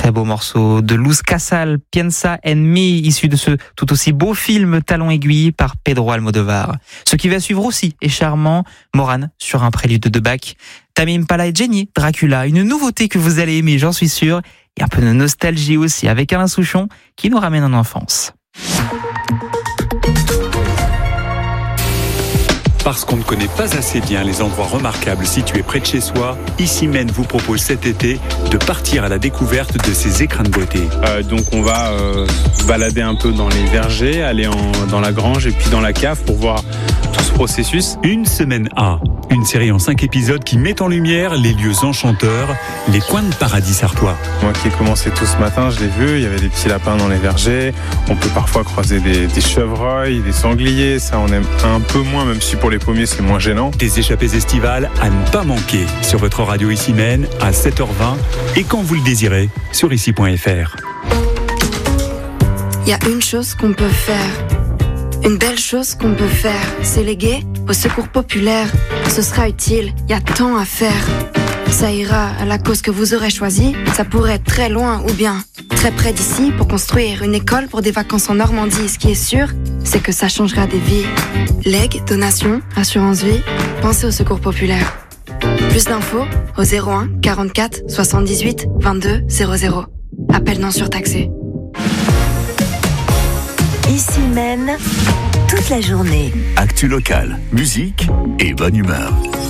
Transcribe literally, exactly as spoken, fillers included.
très beau morceau de Luz Casal, Piensa en mí, issu de ce tout aussi beau film Talon aiguille par Pedro Almodovar. Ce qui va suivre aussi est charmant, Morane sur un prélude de Bach, Tame Impala et Jenny, Dracula, une nouveauté que vous allez aimer, j'en suis sûr, et un peu de nostalgie aussi avec Alain Souchon qui nous ramène en enfance. Parce qu'on ne connaît pas assez bien les endroits remarquables situés près de chez soi, Issy-Mène vous propose cet été de partir à la découverte de ces écrins de beauté. Euh, donc on va euh, se balader un peu dans les vergers, aller en, dans la grange et puis dans la cave pour voir tout ce processus. Une semaine A, une série en cinq épisodes qui met en lumière les lieux enchanteurs, les coins de paradis sartois. Moi qui ai commencé tout ce matin, je l'ai vu, il y avait des petits lapins dans les vergers, on peut parfois croiser des, des chevreuils, des sangliers, ça on aime un peu moins, même si pour les pommiers c'est moins gênant. Des échappées estivales à ne pas manquer sur votre radio Issy-Mène à sept heures vingt et quand vous le désirez sur ici point f r. Il y a une chose qu'on peut faire, une belle chose qu'on peut faire, c'est léguer au secours populaire. Ce sera utile, il y a tant à faire. Ça ira à la cause que vous aurez choisie, ça pourrait être très loin ou bien très près d'ici pour construire une école pour des vacances en Normandie. Ce qui est sûr, c'est que ça changera des vies. Legs, donations, assurance vie, pensez au secours populaire. Plus d'infos au zéro un quarante-quatre soixante-dix-huit vingt-deux zéro zéro. Appel non surtaxé. Issy-Mène, toute la journée. Actu locale, musique et bonne humeur.